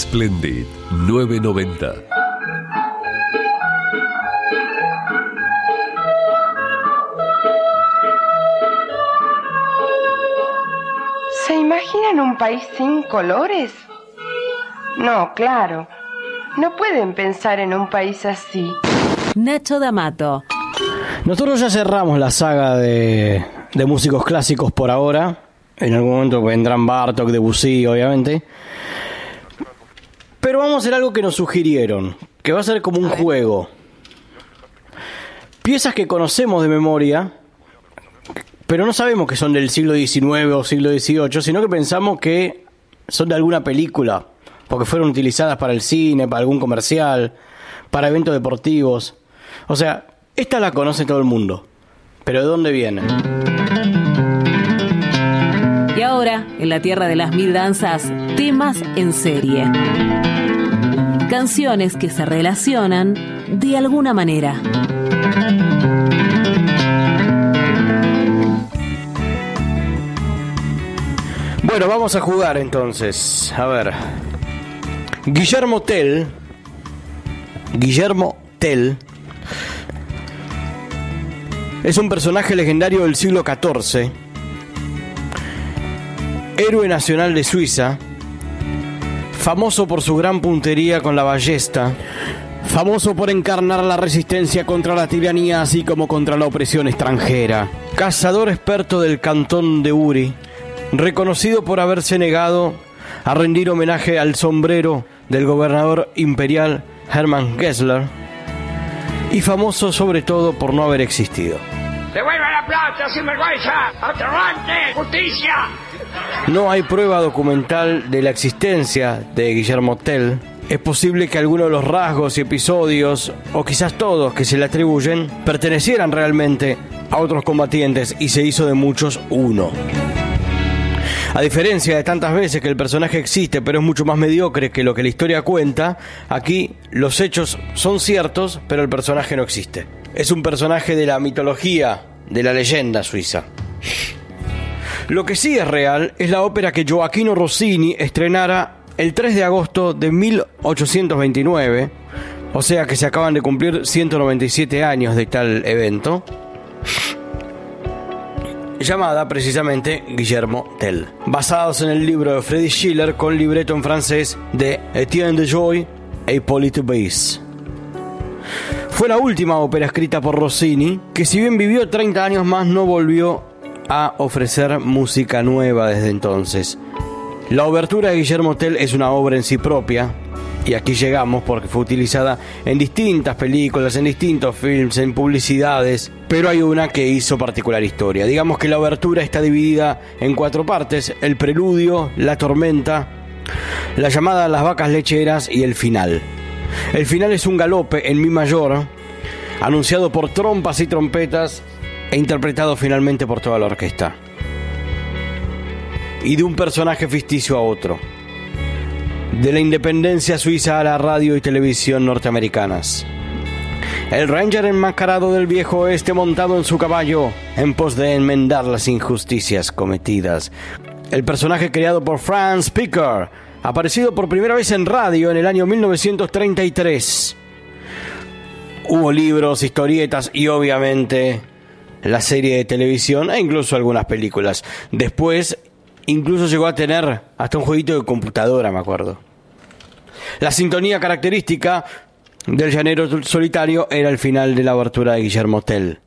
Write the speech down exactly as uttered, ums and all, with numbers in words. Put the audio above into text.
Splendid nueve noventa. ¿Se imaginan un país sin colores? No, claro. No pueden pensar en un país así. Nacho D'Amato. Nosotros ya cerramos la saga de, de músicos clásicos por ahora. En algún momento vendrán Bartók, Debussy, obviamente. Pero vamos a hacer algo que nos sugirieron, que va a ser como un juego. Piezas que conocemos de memoria, pero no sabemos que son del siglo diecinueve o siglo dieciocho, sino que pensamos que son de alguna película, porque fueron utilizadas para el cine, para algún comercial, para eventos deportivos. O sea, esta la conoce todo el mundo, pero ¿de dónde viene? Y ahora, en la tierra de las mil danzas, temas en serie. Canciones que se relacionan de alguna manera. Bueno, vamos a jugar entonces. A ver. Guillermo Tell. Guillermo Tell es un personaje legendario del siglo catorce. Héroe nacional de Suiza. Famoso por su gran puntería con la ballesta. Famoso por encarnar la resistencia contra la tiranía, así como contra la opresión extranjera. Cazador experto del cantón de Uri. Reconocido por haberse negado a rendir homenaje al sombrero del gobernador imperial Hermann Gessler. Y famoso sobre todo por no haber existido. ¡Devuelva la plata, sinvergüenza! ¡Aterrante! ¡Justicia! No hay prueba documental de la existencia de Guillermo Tell. Es posible que algunos de los rasgos y episodios, o quizás todos que se le atribuyen, pertenecieran realmente a otros combatientes y se hizo de muchos uno. A diferencia de tantas veces que el personaje existe, pero es mucho más mediocre que lo que la historia cuenta, aquí los hechos son ciertos, pero el personaje no existe. Es un personaje de la mitología, de la leyenda suiza. Lo que sí es real es la ópera que Gioachino Rossini estrenara el tres de agosto de mil ochocientos veintinueve, o sea que se acaban de cumplir ciento noventa y siete años de tal evento, llamada precisamente Guillermo Tell, basados en el libro de Friedrich Schiller con libreto en francés de Etienne de Joy e Hippolyte Bayes. Fue la última ópera escrita por Rossini, que si bien vivió treinta años más, no volvió a ofrecer música nueva desde entonces. La obertura de Guillermo Tell es una obra en sí propia, y aquí llegamos porque fue utilizada en distintas películas, en distintos films, en publicidades, pero hay una que hizo particular historia. Digamos que la obertura está dividida en cuatro partes: el preludio, la tormenta, la llamada a las vacas lecheras y el final. El final es un galope en mi mayor, anunciado por trompas y trompetas e interpretado finalmente por toda la orquesta. Y de un personaje ficticio a otro. De la independencia suiza a la radio y televisión norteamericanas. El ranger enmascarado del viejo oeste montado en su caballo en pos de enmendar las injusticias cometidas. El personaje creado por Franz Picker, aparecido por primera vez en radio en el año mil novecientos treinta y tres. Hubo libros, historietas y obviamente la serie de televisión e incluso algunas películas. Después incluso llegó a tener hasta un jueguito de computadora, me acuerdo. La sintonía característica del llanero solitario era el final de la obertura de Guillermo Tell.